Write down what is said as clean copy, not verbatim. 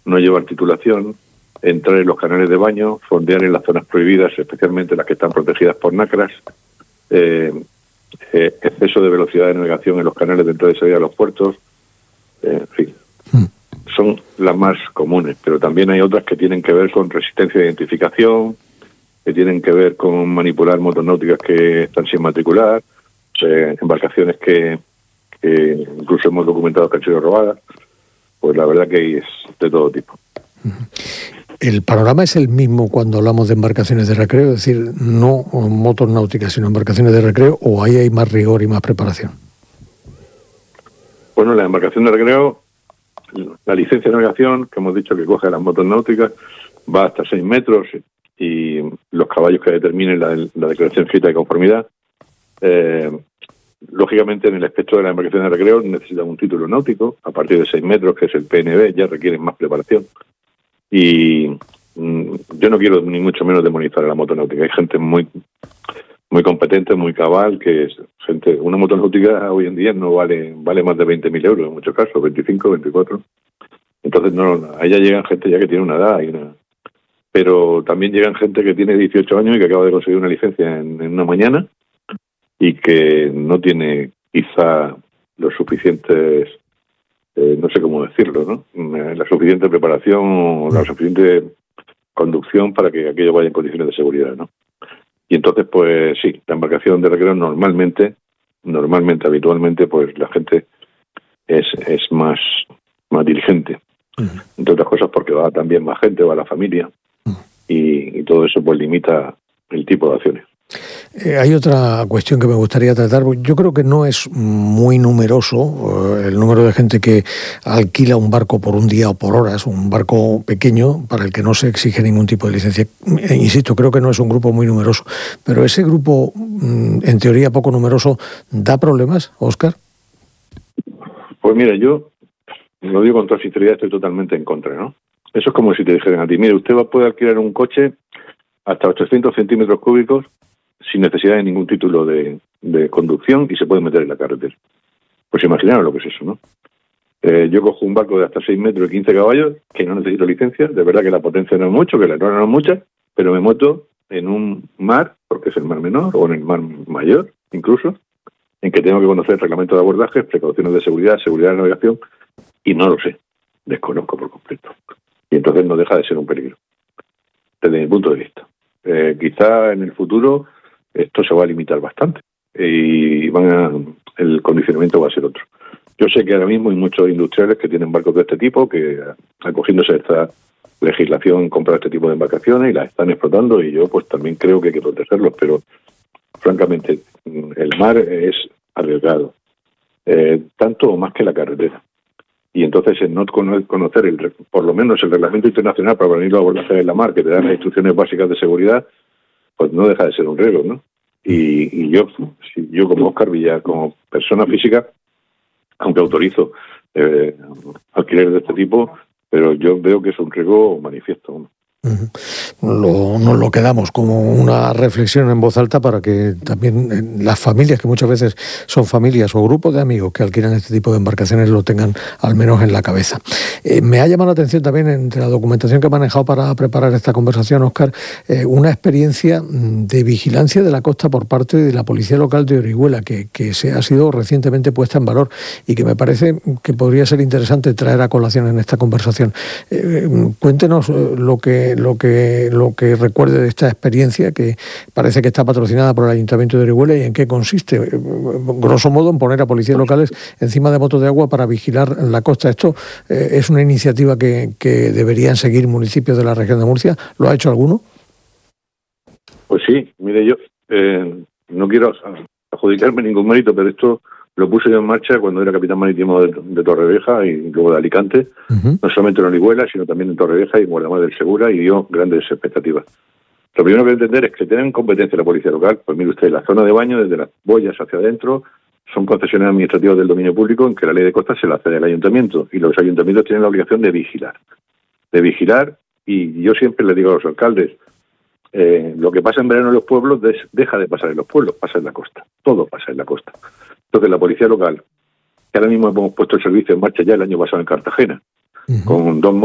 no llevar titulación, entrar en los canales de baño, fondear en las zonas prohibidas, especialmente las que están protegidas por NACRAS, exceso de velocidad de navegación en los canales de entrada y salida de los puertos, en fin. Son las más comunes, pero también hay otras que tienen que ver con resistencia de identificación, que tienen que ver con manipular motonáuticas que están sin matricular, embarcaciones que incluso hemos documentado que han sido robadas. Pues la verdad que es de todo tipo. ¿El panorama es el mismo cuando hablamos de embarcaciones de recreo? Es decir, no motos náuticas, sino embarcaciones de recreo, ¿o ahí hay más rigor y más preparación? Bueno, la embarcación de recreo, la licencia de navegación, que hemos dicho que coge las motos náuticas, va hasta 6 metros y los caballos que determinen la declaración escrita de conformidad. Lógicamente, en el espectro de la embarcación de recreo necesitan un título náutico. A partir de 6 metros, que es el PNB, ya requieren más preparación. Y yo no quiero ni mucho menos demonizar a la motonáutica. Hay gente muy competente, muy cabal, que es gente. Una motonáutica hoy en día no vale más de 20.000 euros en muchos casos, 25, 24. Entonces, allá llegan gente ya que tiene una edad pero también llegan gente que tiene 18 años y que acaba de conseguir una licencia en una mañana y que no tiene quizá los suficientes, no sé cómo decirlo, ¿no? La suficiente preparación o la suficiente conducción para que aquello vaya en condiciones de seguridad, ¿no? Y entonces, pues sí, la embarcación de recreo habitualmente, pues la gente es más diligente. Entre otras cosas porque va también más gente, va la familia, y todo eso pues limita el tipo de acciones. Hay otra cuestión que me gustaría tratar. Yo creo que no es muy numeroso el número de gente que alquila un barco por un día o por horas, un barco pequeño para el que no se exige ningún tipo de licencia. Insisto, creo que no es un grupo muy numeroso, pero ese grupo, en teoría poco numeroso, ¿da problemas, Óscar? Pues mira, yo lo digo con toda sinceridad, estoy totalmente en contra, ¿no? Eso es como si te dijeran a ti, mire, usted puede alquilar un coche hasta 800 centímetros cúbicos sin necesidad de ningún título de conducción y se puede meter en la carretera. Pues imaginaros lo que es eso, ¿no? Yo cojo un barco de hasta 6 metros y 15 caballos, que no necesito licencia, de verdad que la potencia no es mucho, que la eslora no es mucha, pero me meto en un mar, porque es el mar menor, o en el mar mayor, incluso, en que tengo que conocer reglamentos de abordaje, precauciones de seguridad de navegación, y no lo sé, desconozco por completo. Y entonces no deja de ser un peligro, desde mi punto de vista. Quizá en el futuro esto se va a limitar bastante y el condicionamiento va a ser otro. Yo sé que ahora mismo hay muchos industriales que tienen barcos de este tipo, que acogiéndose a esta legislación compran este tipo de embarcaciones y las están explotando, y yo pues también creo que hay que protegerlos, pero francamente el mar es arriesgado, tanto o más que la carretera. Y entonces el no conocer por lo menos el reglamento internacional para prevenir los abordajes en la mar, que te dan las instrucciones básicas de seguridad, pues no deja de ser un riesgo, ¿no? Y yo como Óscar Villar, como persona física, aunque autorizo alquileres de este tipo, pero yo veo que es un riesgo manifiesto, ¿no? Nos lo quedamos como una reflexión en voz alta para que también las familias, que muchas veces son familias o grupos de amigos que alquilan este tipo de embarcaciones, lo tengan al menos en la cabeza. Me ha llamado la atención también, entre la documentación que he manejado para preparar esta conversación, Óscar, una experiencia de vigilancia de la costa por parte de la Policía Local de Orihuela, que ha sido recientemente puesta en valor y que me parece que podría ser interesante traer a colación en esta conversación. Cuéntenos lo que recuerde de esta experiencia, que parece que está patrocinada por el Ayuntamiento de Orihuela, y en qué consiste. Grosso modo, en poner a policías locales encima de motos de agua para vigilar la costa. Esto es una iniciativa que deberían seguir municipios de la región de Murcia. ¿Lo ha hecho alguno? Pues sí, mire, yo no quiero adjudicarme ningún mérito, pero esto lo puse yo en marcha cuando era capitán marítimo de Torrevieja y luego de Alicante, no solamente en Orihuela, sino también en Torrevieja y en Guardamar del Segura, y dio grandes expectativas. Lo primero que hay que entender es que tienen competencia la policía local. Pues mire usted, la zona de baño, desde las boyas hacia adentro, son concesiones administrativas del dominio público en que la ley de costas se la cede al ayuntamiento, y los ayuntamientos tienen la obligación de vigilar. Y yo siempre le digo a los alcaldes, lo que pasa en verano en los pueblos deja de pasar en los pueblos, pasa en la costa. Todo pasa en la costa. Entonces la policía local, que ahora mismo hemos puesto el servicio en marcha ya el año pasado en Cartagena, con 2